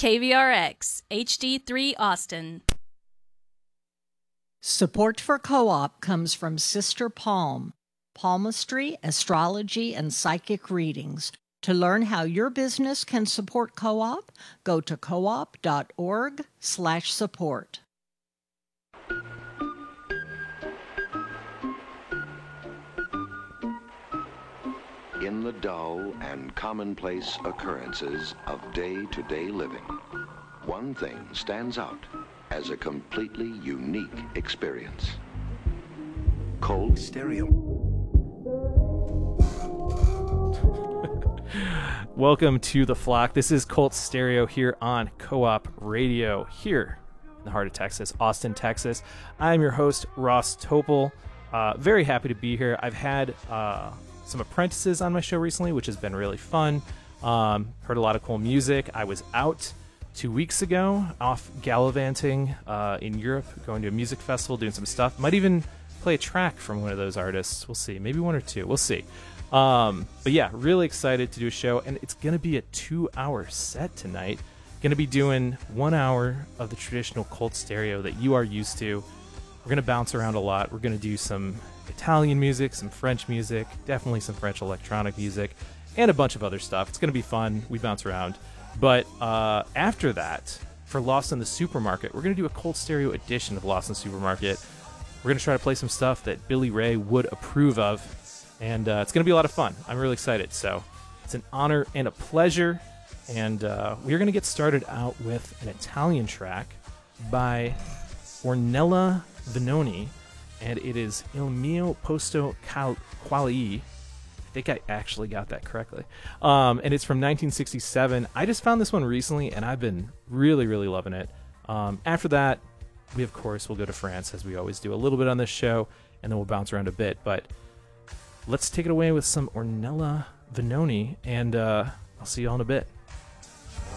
KVRX HD3 Austin. Support for Co-op comes from Sister Palm, palmistry, astrology, and psychic readings. To learn how your business can support Co-op, go to coop.org/support. In the dull and commonplace occurrences of day-to-day living, one thing stands out as a completely unique experience. Colt Stereo. Welcome to The Flock. This is Colt Stereo here on Co-op Radio, here in the heart of Texas, Austin, Texas. I'm your host, Ross Topol. Very happy to be here. I've had some apprentices on my show recently, which has been really fun. Heard a lot of cool music. I was out 2 weeks ago, off gallivanting in Europe, going to a music festival, doing some stuff. Might even play a track from one of those artists. We'll see. Maybe one or two. We'll see. But yeah, really excited to do a show, and it's going to be a 2-hour set tonight. Going to be doing 1 hour of the traditional Colt Stereo that you are used to. We're going to bounce around a lot. We're going to do some Italian music, some French music, definitely some French electronic music, and a bunch of other stuff. It's going to be fun. We bounce around. But after that, for Lost in the Supermarket, we're going to do a Colt Stereo edition of Lost in the Supermarket. We're going to try to play some stuff that Billy Ray would approve of, and it's going to be a lot of fun. I'm really excited. So it's an honor and a pleasure, and we're going to get started out with an Italian track by Ornella Venoni, and it is Il mio posto quali. I think I actually got that correctly. And it's from 1967. I just found this one recently, and I've been really, really loving it. After that, we, of course, will go to France, as we always do, a little bit on this show, and then we'll bounce around a bit. But let's take it away with some Ornella Venoni, and I'll see you all in a bit.